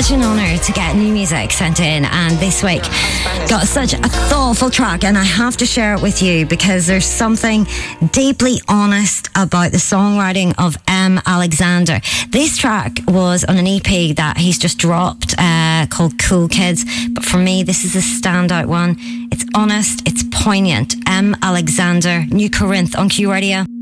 such an honour to get new music sent in, and this week got such a thoughtful track, and I have to share it with you because there's something deeply honest about the songwriting of M. Alexander. This track was on an EP that he's just dropped called Cool Kids, but for me this is a standout one. It's honest, it's poignant. M. Alexander, New Corinth on Q Radio.